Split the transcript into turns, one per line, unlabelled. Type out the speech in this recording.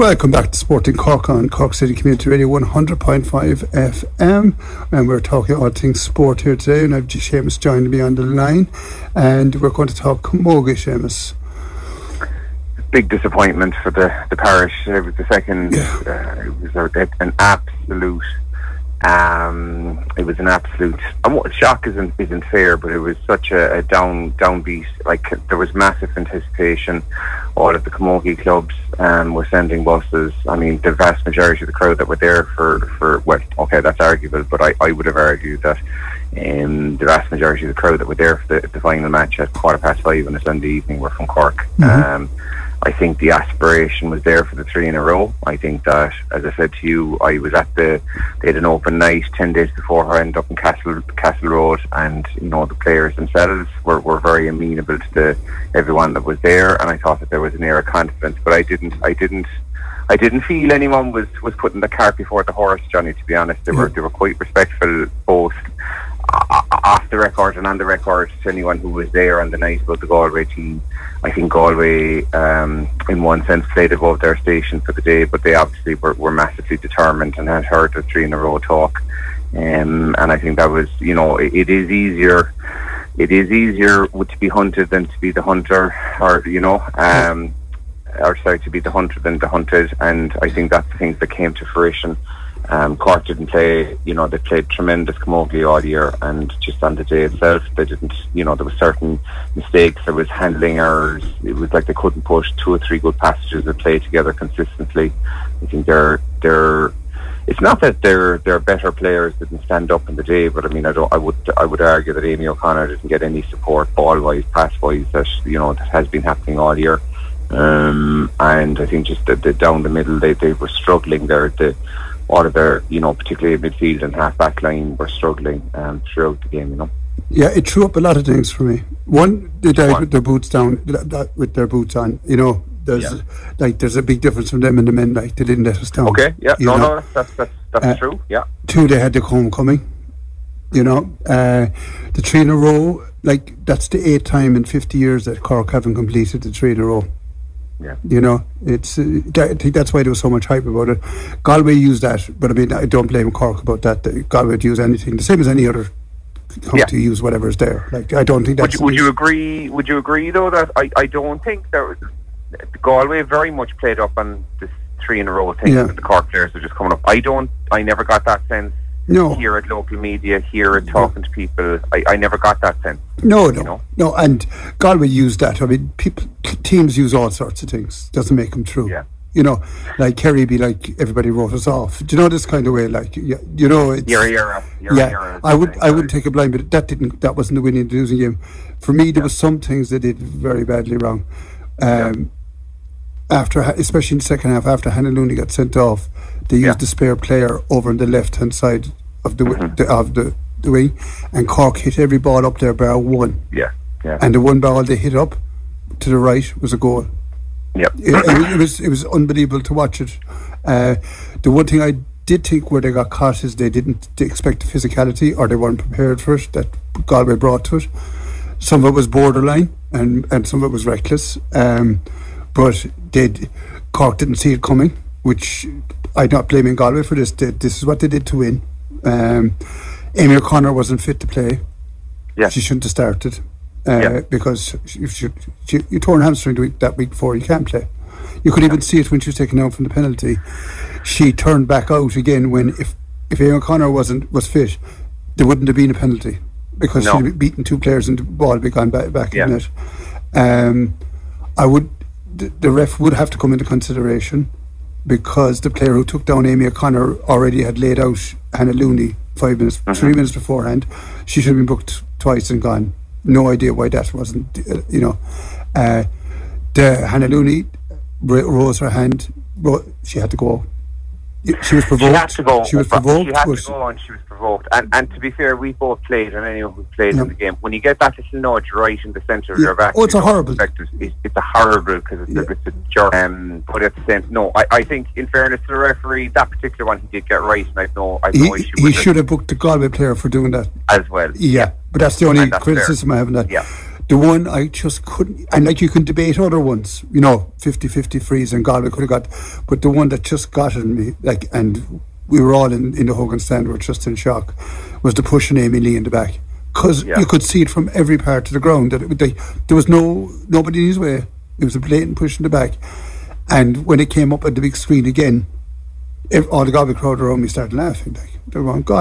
Welcome back to Sporting Cork on Cork City Community Radio 100.5 FM, and we're talking all things sport here today, and I've Seamus joining me on the line, and we're going to talk Camogie, Seamus.
Big disappointment for the parish. It was the second. It was an absolute. It was an absolute. Shock isn't fair, but it was such a downbeat. Like, there was massive anticipation. All of the Camogie clubs were sending buses. I mean, the vast majority of the crowd that were there for well, okay, that's arguable, but I would have argued that the vast majority of the crowd that were there for the final match at 5:15 on a Sunday evening were from Cork. I think the aspiration was there for the 3 in a row. I think that, as I said to you, I was they had an open night 10 days beforehand up in Castle Road, and the players themselves were very amenable to everyone that was there, and I thought that there was an air of confidence, but I didn't feel anyone was putting the cart before the horse, Johnny, to be honest. They were quite respectful, both off the record and on the record, to anyone who was there on the night about the Galway team. I think Galway, in one sense, played above their station for the day, but they obviously were massively determined and had heard the 3 in a row talk. And I think that was, it is easier to be hunted than to be the hunter, or to be the hunter than the hunted. And I think that's the things that came to fruition. Cork didn't play, they played tremendous Camogie all year, and just on the day itself they didn't, there was certain mistakes, there was handling errors. It was like they couldn't put 2 or 3 good passages of play together consistently. I think it's not that they're better players didn't stand up in the day, but I mean, I would argue that Amy O'Connor didn't get any support ball wise, pass wise, that has been happening all year. And I think just the down the middle they were struggling there. All of their, particularly midfield and half-back line, were struggling throughout the game,
Yeah, it threw up a lot of things for me. One, they died with their boots down, with their boots on. There's a big difference from them and the men. Like, they didn't let us down.
Okay, yeah, that's true. Yeah.
2, they had the homecoming. The 3 in a row. Like, that's the 8th time in 50 years that Cork haven't completed the 3 in a row.
Yeah.
It's I think that's why there was so much hype about it. Galway used that, but I mean, I don't blame Cork about that. Galway would use anything, the same as any other county use whatever's there. Like, I don't think that's.
Would you agree? Would you agree though that I don't think that Galway very much played up on this 3 in a row thing that the Cork players are just coming up. I never got that sense.
No.
Here at local media, here at talking to people, I never got that sense.
No, and Galway used that. I mean, teams use all sorts of things. Doesn't make them true.
Yeah.
Like Kerry be like, everybody wrote us off. Do you know, this kind of way? Like, it's
your era.
I wouldn't take a blind, but that wasn't the winning and losing game. For me, there was some things they did very badly wrong. After, especially in the second half, after Hannah Looney got sent off, they used the spare player over on the left hand side of the wing, and Cork hit every ball up there bar one.
Yeah.
And the one ball they hit up to the right was a goal.
Yep.
It was unbelievable to watch it. The one thing I did think where they got caught is they didn't expect the physicality, or they weren't prepared for it, that Galway brought to it. Some of it was borderline, and some of it was reckless. But Cork didn't see it coming, which I'm not blaming Galway for this. This is what they did to win. Amy O'Connor wasn't fit to play.
Yeah.
She shouldn't have started because you tore an hamstring that week before. You can't play. You could even see it when she was taken out from the penalty. She turned back out again when if Amy O'Connor was fit, there wouldn't have been a penalty, because she'd have beaten 2 players and the ball had gone back in it. The ref would have to come into consideration, because the player who took down Amy O'Connor already had laid out Hannah Looney 3 minutes beforehand. She should have been booked twice and gone. No idea why that wasn't, the Hannah Looney rose her hand, she had to go. She was provoked.
She had to go.
She was provoked.
She had to go, and she was provoked. And to be fair, we both played, and anyone who played in the game, when you get that little nudge right in the centre of your back,
it's a horrible.
It's a horrible, because it's a jerk. But at the same, I think, in fairness to the referee, that particular one he did get right, and I've no issue with it. He
should have booked the Galway player for doing that
as well.
Yeah, but that's the only criticism I have in that.
Yeah.
The one I just couldn't, and like you can debate other ones, 50-50 freeze and Galway could have got, but the one that just got in me, like, and we were all in the Hogan stand, we were just in shock, was the pushing Amy Lee in the back. Because you could see it from every part of the ground, that there was nobody in his way. It was a blatant push in the back. And when it came up at the big screen again, all the Galway crowd around me started laughing. Like, they were going, God,